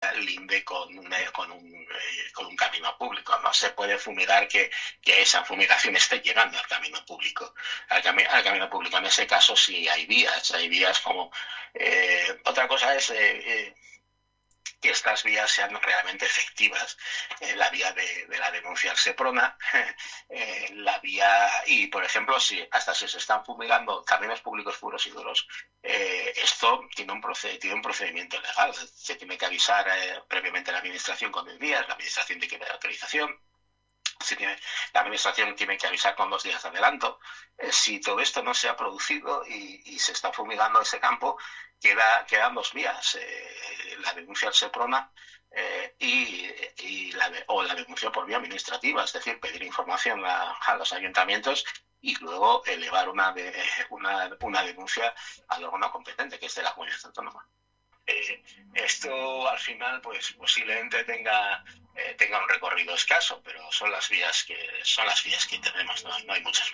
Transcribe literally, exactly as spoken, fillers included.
Seprona linde con, una, con, un, eh, con un camino público. No se puede fumigar que, que esa fumigación esté llegando al camino público. Al, cami al camino público en ese caso sí hay vías, hay vías como... Eh, otra cosa es... Eh, eh, que estas vías sean realmente efectivas. Eh, la vía de, de la denuncia al Seprona, eh, la vía, y por ejemplo, si hasta si se están fumigando caminos públicos puros y duros, eh, esto tiene un, proced tiene un procedimiento legal. Se tiene que avisar eh, previamente a la administración con diez días, la administración tiene que dar autorización. Si tiene, la administración tiene que avisar con dos días de adelanto. Eh, si todo esto no se ha producido y, y se está fumigando ese campo, queda, quedan dos vías. Eh, la denuncia al Seprona eh, y, y la de, o la denuncia por vía administrativa, es decir, pedir información a, a los ayuntamientos y luego elevar una, de, una, una denuncia al órgano competente, que es de la comunidad autónoma. Eh, esto al final pues posiblemente tenga eh, tenga un recorrido escaso, pero son las vías que son las vías que tenemos, no, no hay muchas.